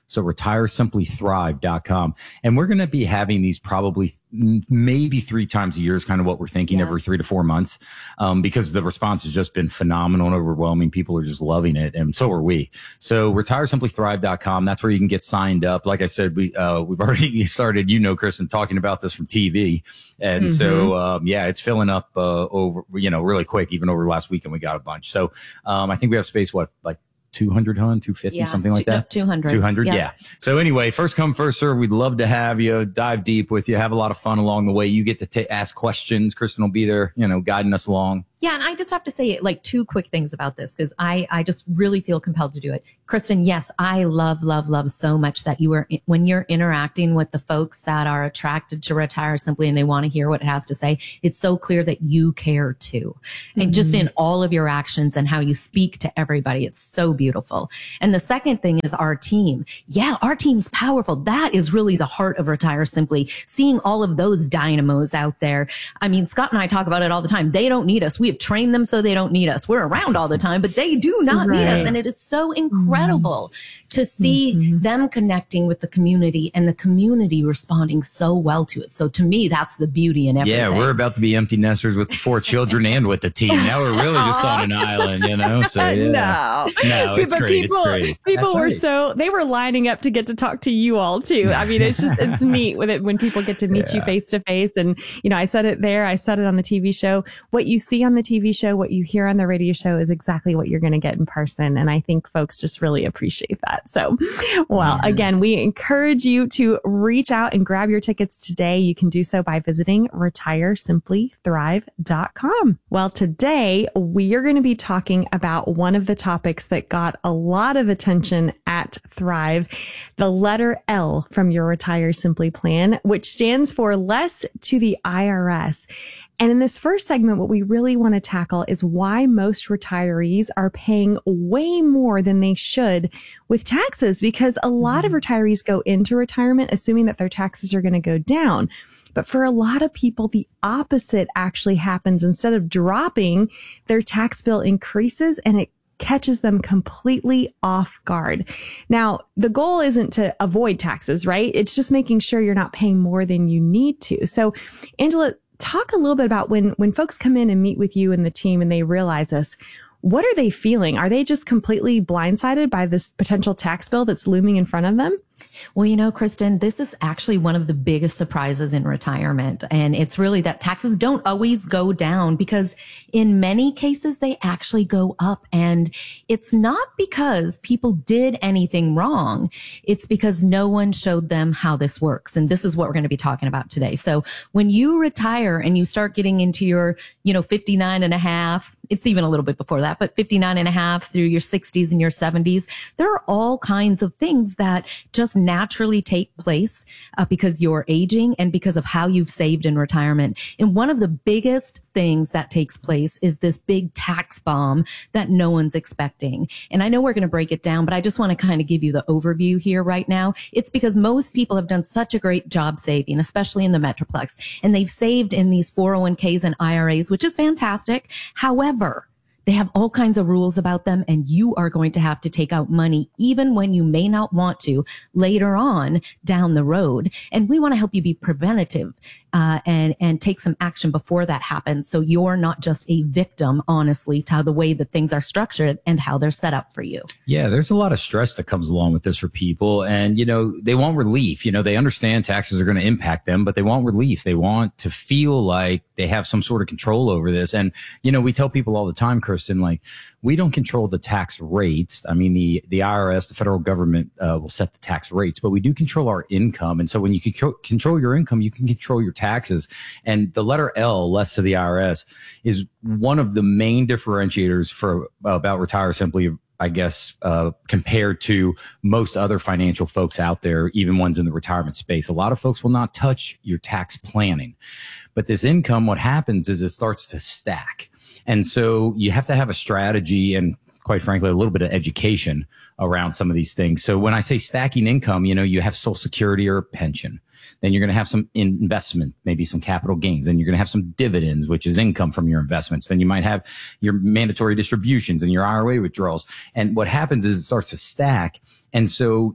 So retire simply thrive dot com. And we're going to be having these probably m- maybe three times a year is kind of what we're thinking, Yeah. every three to four months, um, because the response has just been phenomenal and overwhelming. People are just loving it. And so are we. So retire simply thrive dot com. That's where you can get signed up. Like I said, we, uh, we've already started, you know, Kristen, talking about this from T V. And Mm-hmm. so, um, yeah, it's filling up, uh, over, you know, really quick. Even over last weekend, we got a bunch. So, um, I think we have space, what, like two hundred, hun, two fifty, Yeah, something like two- no, that? two hundred. two hundred, Yeah. yeah. So anyway, first come, first serve. We'd love to have you, dive deep with you, have a lot of fun along the way. You get to ta ask questions. Kristen will be there, you know, guiding us along. Yeah, and I just have to say like two quick things about this because I, I just really feel compelled to do it. Kristen, yes, I love, love, love so much that you are, when you're interacting with the folks that are attracted to Retire Simply and they want to hear what it has to say, it's so clear that you care too. And just in all of your actions and how you speak to everybody, it's so beautiful. And the second thing is our team. Yeah, our team's powerful. That is really the heart of Retire Simply. Seeing all of those dynamos out there. I mean, Scott and I talk about it all the time. They don't need us. We have trained them so they don't need us. We're around all the time, but they do not need us. Right. And it is so incredible to see them connecting with the community and the community responding so well to it. So to me, that's the beauty in everything. Yeah, we're about to be empty nesters with the four children and with the team. Now we're really just on an island, you know? So yeah. No, No, it's but great. people, it's great. people That's were right. so they were lining up to get to talk to you all too. I mean, it's just it's neat with it when people get to meet you Yeah. face to face. And you know, I said it there, I said it on the T V show. What you see on the T V show, what you hear on the radio show, is exactly what you're going to get in person. And I think folks just really appreciate that. So, well, Mm-hmm. again, we encourage you to reach out and grab your tickets today. You can do so by visiting retire simply thrive dot com. Well, today we are going to be talking about one of the topics that got a lot of attention at Thrive, the letter L from your Retire Simply plan, which stands for less to the I R S. And in this first segment, what we really want to tackle is why most retirees are paying way more than they should with taxes, because a lot of retirees go into retirement assuming that their taxes are going to go down. But for a lot of people, the opposite actually happens. Instead of dropping, their tax bill increases and it catches them completely off guard. Now, the goal isn't to avoid taxes, right? It's just making sure you're not paying more than you need to. So, Angela, talk a little bit about when, when folks come in and meet with you and the team and they realize this, what are they feeling? Are they just completely blindsided by this potential tax bill that's looming in front of them? Well, you know, Kristen, this is actually one of the biggest surprises in retirement. And it's really that taxes don't always go down because in many cases, they actually go up. And it's not because people did anything wrong. It's because no one showed them how this works. And this is what we're going to be talking about today. So when you retire and you start getting into your, you know, fifty-nine and a half, it's even a little bit before that, but fifty-nine and a half through your sixties and your seventies, there are all kinds of things that just naturally take place uh, because you're aging and because of how you've saved in retirement. And one of the biggest things that takes place is this big tax bomb that no one's expecting. And I know we're going to break it down, but I just want to kind of give you the overview here right now. It's because most people have done such a great job saving, especially in the Metroplex, and they've saved in these four oh one k's and I R As, which is fantastic. However, they have all kinds of rules about them, and you are going to have to take out money even when you may not want to later on down the road. And we want to help you be preventative uh, and and take some action before that happens, so you're not just a victim, honestly, to how the way that things are structured and how they're set up for you. Yeah, there's a lot of stress that comes along with this for people. And, you know, they want relief. You know, they understand taxes are going to impact them, but they want relief. They want to feel like they have some sort of control over this. And, you know, we tell people all the time, Kristen, like, we don't control the tax rates. I mean, the, the I R S, the federal government, uh, will set the tax rates, but we do control our income. And so when you can co- control your income, you can control your taxes. And the letter L, less to the I R S, is one of the main differentiators for uh, about Retire Simply, I guess, uh, compared to most other financial folks out there, even ones in the retirement space. A lot of folks will not touch your tax planning. But this income, what happens is it starts to stack. And so you have to have a strategy and, quite frankly, a little bit of education around some of these things. So when I say stacking income, you know, you have Social Security or pension. Then you're going to have some investment, maybe some capital gains. Then you're going to have some dividends, which is income from your investments. Then you might have your mandatory distributions and your I R A withdrawals. And what happens is it starts to stack. And so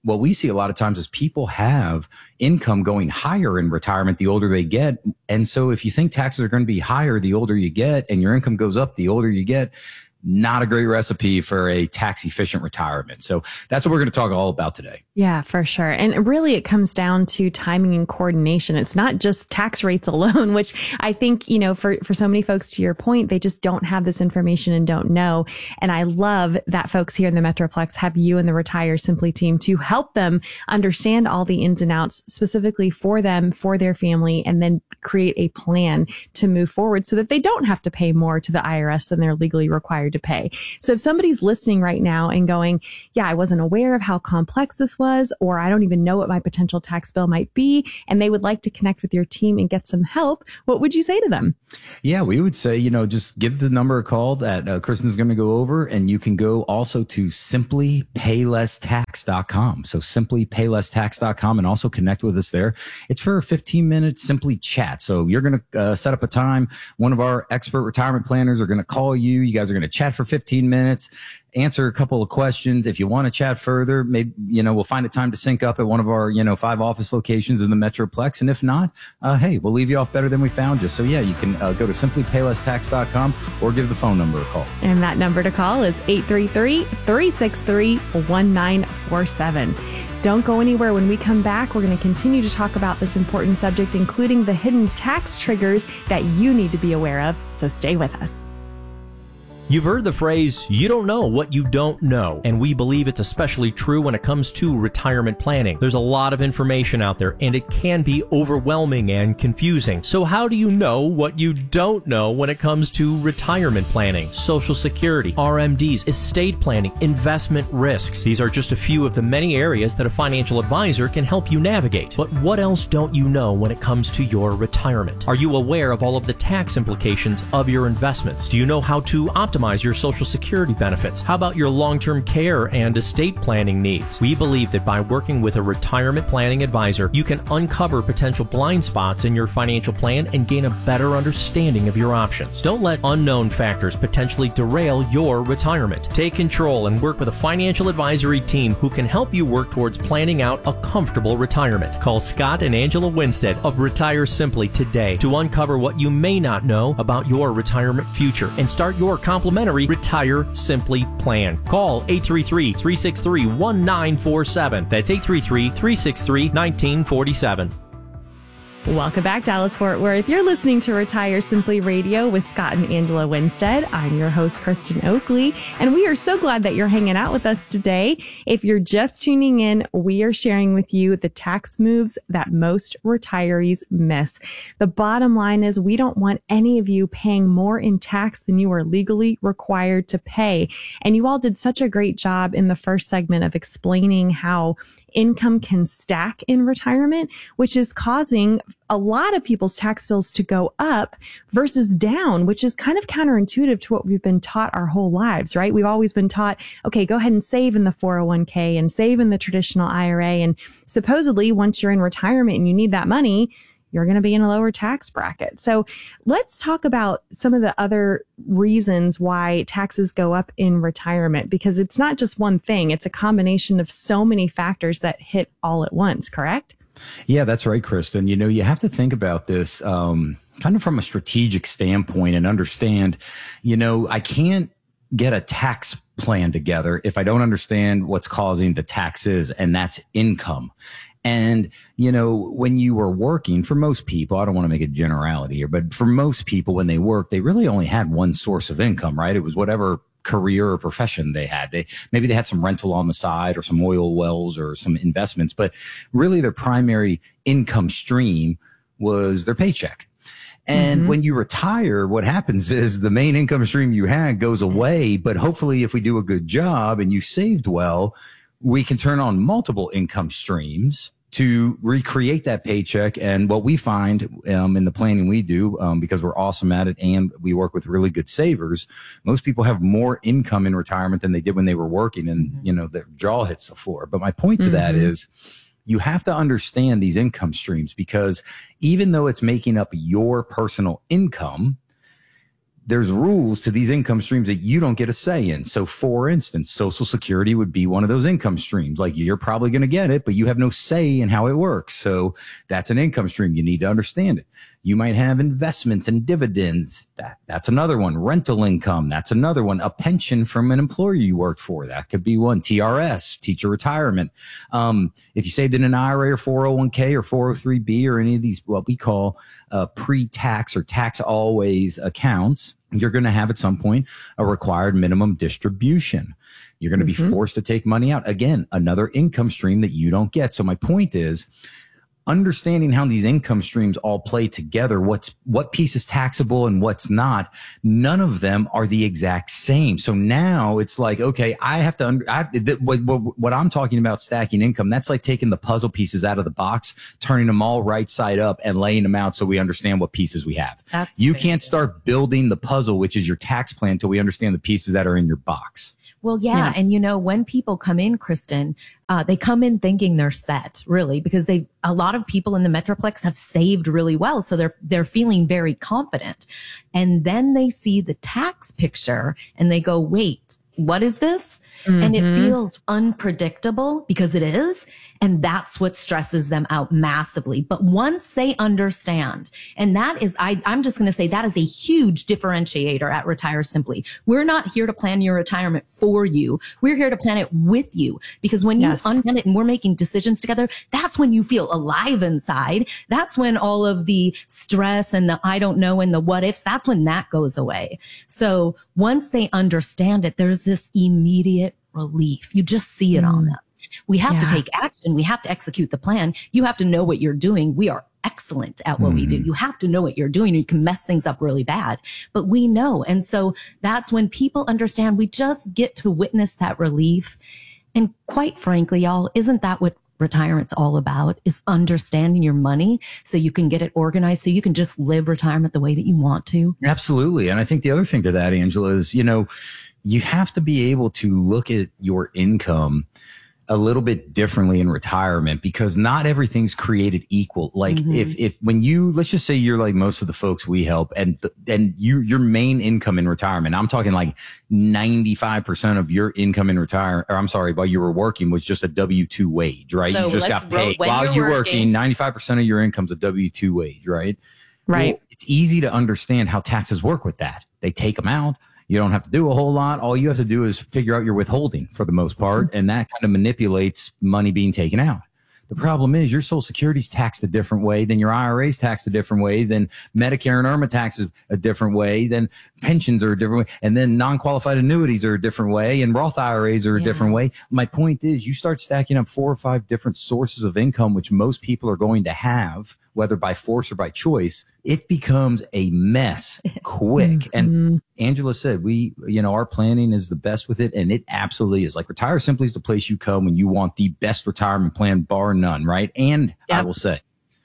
what we see a lot of times is people have income going higher in retirement the older they get. And so if you think taxes are going to be higher the older you get and your income goes up the older you get, not a great recipe for a tax efficient retirement. So that's what we're going to talk all about today. Yeah, for sure. And really it comes down to timing and coordination. It's not just tax rates alone, which I think, you know, for, for so many folks, to your point, they just don't have this information and don't know. And I love that folks here in the Metroplex have you and the Retire Simply team to help them understand all the ins and outs specifically for them, for their family, and then create a plan to move forward so that they don't have to pay more to the I R S than they're legally required to pay. So if somebody's listening right now and going, yeah, I wasn't aware of how complex this was, or I don't even know what my potential tax bill might be, and they would like to connect with your team and get some help, what would you say to them? Yeah, we would say, you know, just give the number a call that uh, Kristen's going to go over, and you can go also to simply pay less tax dot com. So simply pay less tax dot com, and also connect with us there. It's for a fifteen minute Simply chat. So you're going to uh, set up a time. One of our expert retirement planners are going to call you. You guys are going to chat for fifteen minutes, answer a couple of questions. If you want to chat further, maybe, you know, we'll find a time to sync up at one of our, you know, five office locations in the Metroplex. And if not, uh, hey, we'll leave you off better than we found you. So yeah, you can uh, go to simply pay less tax dot com or give the phone number a call. And that number to call is eight three three, three six three, one nine four seven. Don't go anywhere. When we come back, we're going to continue to talk about this important subject, including the hidden tax triggers that you need to be aware of. So stay with us. You've heard the phrase, you don't know what you don't know, and we believe it's especially true when it comes to retirement planning. There's a lot of information out there, and it can be overwhelming and confusing. So how do you know what you don't know when it comes to retirement planning, Social Security, R M Ds, estate planning, investment risks? These are just a few of the many areas that a financial advisor can help you navigate. But what else don't you know when it comes to your retirement? Are you aware of all of the tax implications of your investments? Do you know how to optimize Optimize your Social Security benefits? How about your long-term care and estate planning needs? We believe that by working with a retirement planning advisor, you can uncover potential blind spots in your financial plan and gain a better understanding of your options. Don't let unknown factors potentially derail your retirement. Take control and work with a financial advisory team who can help you work towards planning out a comfortable retirement. Call Scott and Angela Winstead of Retire Simply today to uncover what you may not know about your retirement future and start your complimentary Retire Simply plan. Call eight three three, three six three, one nine four seven. That's eight three three, three six three, one nine four seven. Welcome back, Dallas Fort Worth. You're listening to Retire Simply Radio with Scott and Angela Winstead. I'm your host, Kristen Oakley, and we are so glad that you're hanging out with us today. If you're just tuning in, we are sharing with you the tax moves that most retirees miss. The bottom line is we don't want any of you paying more in tax than you are legally required to pay. And you all did such a great job in the first segment of explaining how income can stack in retirement, which is causing a lot of people's tax bills to go up versus down, which is kind of counterintuitive to what we've been taught our whole lives, right? We've always been taught, okay, go ahead and save in the four oh one k and save in the traditional I R A. And supposedly once you're in retirement and you need that money, you're going to be in a lower tax bracket. So let's talk about some of the other reasons why taxes go up in retirement, because it's not just one thing. It's a combination of so many factors that hit all at once, correct? Yeah, that's right, Kristen. You know, you have to think about this um, kind of from a strategic standpoint and understand, you know, I can't get a tax plan together if I don't understand what's causing the taxes, and that's income. And, you know, when you were working, for most people, I don't want to make a generality here, but for most people, when they work, they really only had one source of income, right? It was whatever career or profession they had. They, maybe they had some rental on the side or some oil wells or some investments, but really their primary income stream was their paycheck. And mm-hmm. when you retire, what happens is the main income stream you had goes away. But hopefully, if we do a good job and you saved well, we can turn on multiple income streams to recreate that paycheck. And what we find um, in the planning we do, um, because we're awesome at it and we work with really good savers, most people have more income in retirement than they did when they were working, and, mm-hmm. you know, their jaw hits the floor. But my point to mm-hmm. that is you have to understand these income streams, because even though it's making up your personal income, there's rules to these income streams that you don't get a say in. So for instance, Social Security would be one of those income streams. Like you're probably going to get it, but you have no say in how it works. So that's an income stream. You need to understand it. You might have investments and dividends. That that's another one. Rental income. That's another one. A pension from an employer you worked for. That could be one. T R S, teacher retirement. Um, if you saved in an I R A or four oh one k or four oh three b or any of these, what we call uh, pre-tax or tax always accounts, you're going to have at some point a required minimum distribution. You're going to mm-hmm. be forced to take money out. Again, another income stream that you don't get. So my point is, understanding how these income streams all play together, what's what piece is taxable and what's not, none of them are the exact same. So now it's like, okay, I have to, under, I, th- what, what, what I'm talking about stacking income, that's like taking the puzzle pieces out of the box, turning them all right side up and laying them out so we understand what pieces we have. That's you can't good. Start building the puzzle, which is your tax plan, until we understand the pieces that are in your box. Well, yeah, yeah. And you know, when people come in, Kristen, uh, they come in thinking they're set, really, because they a lot of people in the Metroplex have saved really well. So they're, they're feeling very confident. And then they see the tax picture and they go, wait, what is this? Mm-hmm. And it feels unpredictable, because it is. And that's what stresses them out massively. But once they understand, and that is, I, I'm just going to say that is a huge differentiator at Retire Simply. We're not here to plan your retirement for you. We're here to plan it with you. Because when you yes. understand it and we're making decisions together, that's when you feel alive inside. That's when all of the stress and the I don't know and the what ifs, that's when that goes away. So once they understand it, there's this immediate relief. You just see it mm. on them. We have yeah. to take action. We have to execute the plan. You have to know what you're doing. We are excellent at what mm. we do. You have to know what you're doing. You can mess things up really bad, but we know. And so that's when people understand. We just get to witness that relief. And quite frankly, y'all, isn't that what retirement's all about? Is understanding your money so you can get it organized, so you can just live retirement the way that you want to. Absolutely. And I think the other thing to that, Angela, is, you know, you have to be able to look at your income a little bit differently in retirement, because not everything's created equal. Like mm-hmm. if, if, when you, let's just say you're like most of the folks we help, and, and you, your main income in retirement, I'm talking like ninety-five percent of your income in retire, or I'm sorry, while you were working was just a W two wage, right? So you just got paid while you're, you're working. working. ninety-five percent of your income's a W two wage, right? Right. Well, it's easy to understand how taxes work with that. They take them out. You don't have to do a whole lot. All you have to do is figure out your withholding for the most part. And that kind of manipulates money being taken out. The problem is your Social Security is taxed a different way, then your I R A is taxed a different way, then Medicare and IRMAA taxes a different way, then pensions are a different way, and then non-qualified annuities are a different way, and Roth I R As are a yeah. different way. My point is, you start stacking up four or five different sources of income, which most people are going to have, whether by force or by choice, it becomes a mess quick. Mm-hmm. And Angela said, we, you know, our planning is the best with it. And it absolutely is. Like, Retire Simply is the place you come when you want the best retirement plan, bar none, right? And yep. I will say,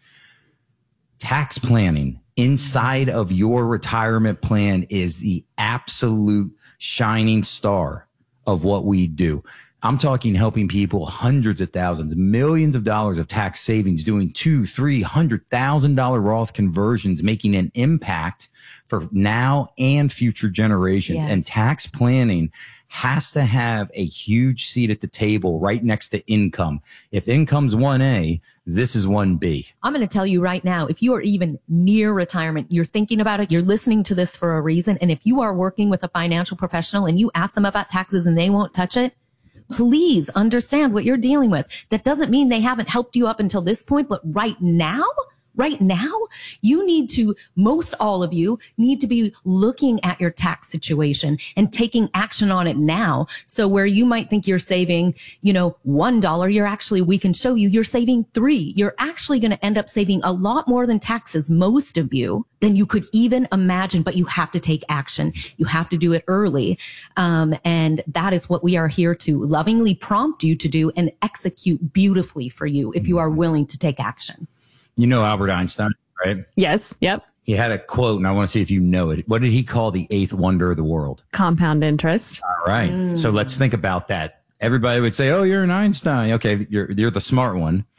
tax planning inside of your retirement plan is the absolute shining star of what we do. I'm talking helping people hundreds of thousands, millions of dollars of tax savings, doing two, three hundred thousand dollar Roth conversions, making an impact for now and future generations. Yes. And tax planning has to have a huge seat at the table right next to income. If income's one A, this is one B. I'm going to tell you right now, if you are even near retirement, you're thinking about it, you're listening to this for a reason. And if you are working with a financial professional and you ask them about taxes and they won't touch it, please understand what you're dealing with. That doesn't mean they haven't helped you up until this point, but right now, right now, you need to, most all of you need to be looking at your tax situation and taking action on it now. So where you might think you're saving, you know, one dollar, you're actually, we can show you you're saving three. You're actually going to end up saving a lot more than taxes, most of you, than you could even imagine, but you have to take action. You have to do it early. Um, and that is what we are here to lovingly prompt you to do and execute beautifully for you if you are willing to take action. You know Albert Einstein, right? Yes. Yep. He had a quote, and I want to see if you know it. What did he call the eighth wonder of the world? Compound interest. All right. Mm. So let's think about that. Everybody would say, oh, you're an Einstein. Okay, you're, you're the smart one.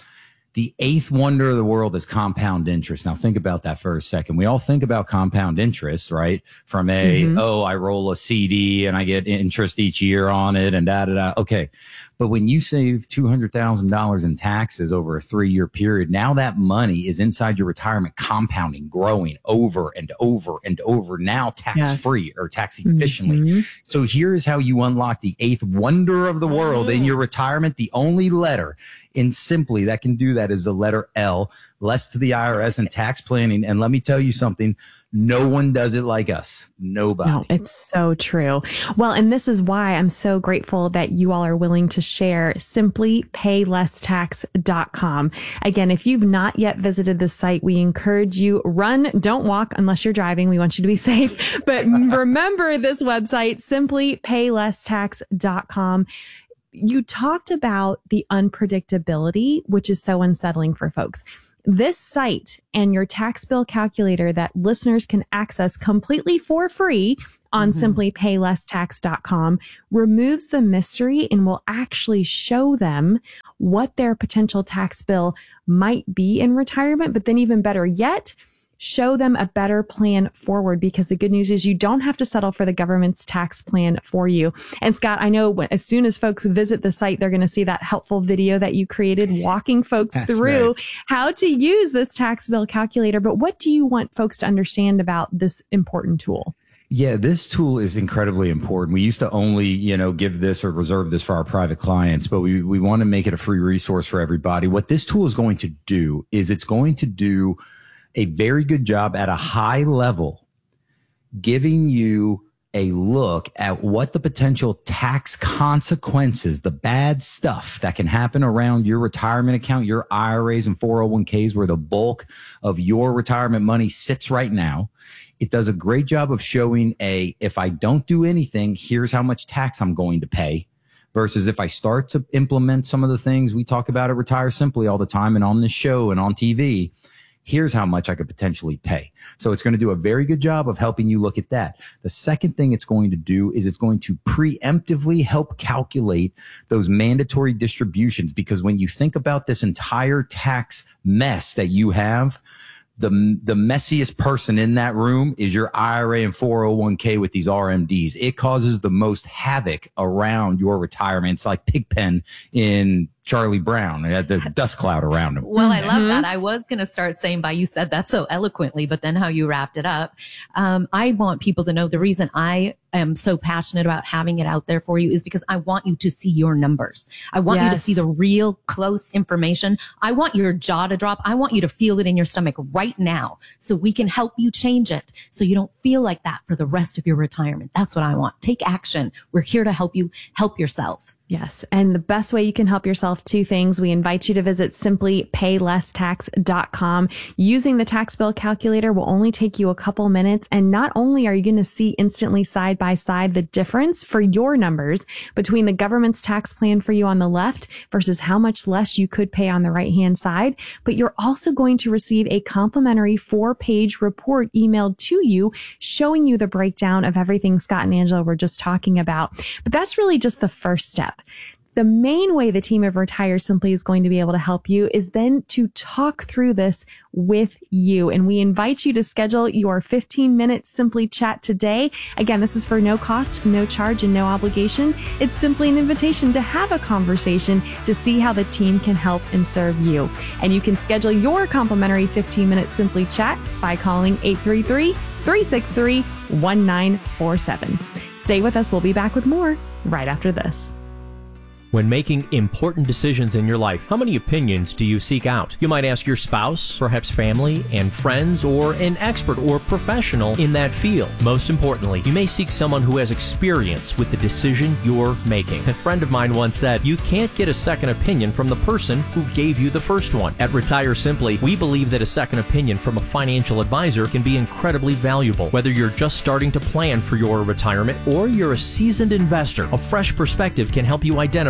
The eighth wonder of the world is compound interest. Now think about that for a second. We all think about compound interest, right? From a, mm-hmm. oh, I roll a C D and I get interest each year on it and da, da, da. Okay. But when you save two hundred thousand dollars in taxes over a three year period, now that money is inside your retirement compounding, growing over and over and over, now tax yes. free or tax efficiently. Mm-hmm. So here's how you unlock the eighth wonder of the world mm-hmm. in your retirement. The only letter in Simply that can do that is the letter L, less to the I R S and tax planning. And let me tell you something. No one does it like us. Nobody. No, it's so true. Well, and this is why I'm so grateful that you all are willing to share simply pay less tax dot com. Again, if you've not yet visited the site, we encourage you, run, don't walk unless you're driving. We want you to be safe. But remember this website, simply pay less tax dot com. You talked about the unpredictability, which is so unsettling for folks. This site and your tax bill calculator that listeners can access completely for free on mm-hmm. simply pay less tax dot com removes the mystery and will actually show them what their potential tax bill might be in retirement. But then even better yet, show them a better plan forward, because the good news is you don't have to settle for the government's tax plan for you. And Scott, I know when, as soon as folks visit the site, they're going to see that helpful video that you created walking folks That's through right. how to use this tax bill calculator. But what do you want folks to understand about this important tool? Yeah, this tool is incredibly important. We used to only, you know, give this or reserve this for our private clients, but we, we want to make it a free resource for everybody. What this tool is going to do is it's going to do a very good job at a high level, giving you a look at what the potential tax consequences, the bad stuff that can happen around your retirement account, your I R As and four oh one k's, where the bulk of your retirement money sits right now. It does a great job of showing a, if I don't do anything, here's how much tax I'm going to pay, versus if I start to implement some of the things we talk about at Retire Simply all the time and on this show and on T V, here's how much I could potentially pay. So it's going to do a very good job of helping you look at that. The second thing it's going to do is it's going to preemptively help calculate those mandatory distributions, because when you think about this entire tax mess that you have, the the messiest person in that room is your I R A and four oh one k with these R M Ds. It causes the most havoc around your retirement. It's like Pigpen in Charlie Brown. It has a dust cloud around him. Well, I love that. I was going to start saying, by you said that so eloquently, but then how you wrapped it up. Um, I want people to know the reason I am so passionate about having it out there for you is because I want you to see your numbers. I want Yes. you to see the real close information. I want your jaw to drop. I want you to feel it in your stomach right now so we can help you change it so you don't feel like that for the rest of your retirement. That's what I want. Take action. We're here to help you help yourself. Yes. And the best way you can help yourself, two things. We invite you to visit simply pay less tax dot com. Using the tax bill calculator will only take you a couple minutes. And not only are you going to see instantly side by side the difference for your numbers between the government's tax plan for you on the left versus how much less you could pay on the right hand side, but you're also going to receive a complimentary four page report emailed to you showing you the breakdown of everything Scott and Angela were just talking about. But that's really just the first step. The main way the team of Retire Simply is going to be able to help you is then to talk through this with you. And we invite you to schedule your fifteen minute Simply chat today. Again, this is for no cost, no charge, and no obligation. It's simply an invitation to have a conversation to see how the team can help and serve you. And you can schedule your complimentary fifteen minute Simply chat by calling eight three three, three six three, one nine four seven. Stay with us. We'll be back with more right after this. When making important decisions in your life, how many opinions do you seek out? You might ask your spouse, perhaps family and friends, or an expert or professional in that field. Most importantly, you may seek someone who has experience with the decision you're making. A friend of mine once said, you can't get a second opinion from the person who gave you the first one. At Retire Simply, we believe that a second opinion from a financial advisor can be incredibly valuable. Whether you're just starting to plan for your retirement or you're a seasoned investor, a fresh perspective can help you identify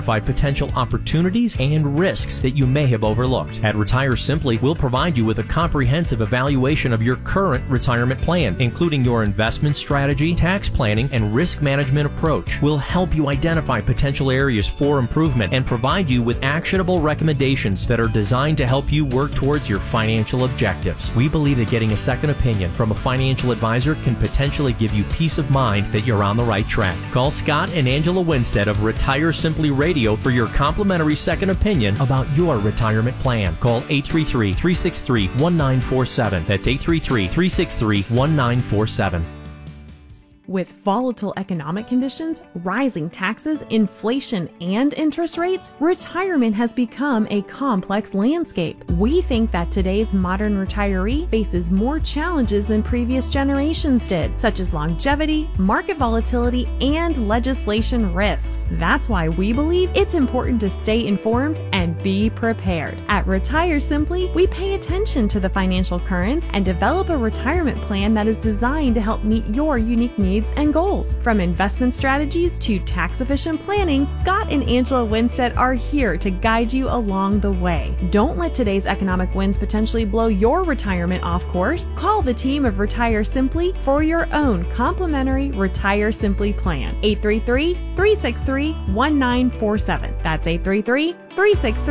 identify potential opportunities and risks that you may have overlooked. At Retire Simply, we'll provide you with a comprehensive evaluation of your current retirement plan, including your investment strategy, tax planning, and risk management approach. We'll help you identify potential areas for improvement and provide you with actionable recommendations that are designed to help you work towards your financial objectives. We believe that getting a second opinion from a financial advisor can potentially give you peace of mind that you're on the right track. Call Scott and Angela Winstead of Retire Simply Radio for your complimentary second opinion about your retirement plan. Call eight three three, three six three, one nine four seven. That's eight three three, three six three, one nine four seven. With volatile economic conditions, rising taxes, inflation, and interest rates, retirement has become a complex landscape. We think that today's modern retiree faces more challenges than previous generations did, such as longevity, market volatility, and legislation risks. That's why we believe it's important to stay informed and be prepared. At Retire Simply, we pay attention to the financial currents and develop a retirement plan that is designed to help meet your unique needs and goals. From investment strategies to tax-efficient planning, Scott and Angela Winstead are here to guide you along the way. Don't let today's economic winds potentially blow your retirement off course. Call the team of Retire Simply for your own complimentary Retire Simply plan. eight three three, three six three, one nine four seven. That's eight three three, three six three,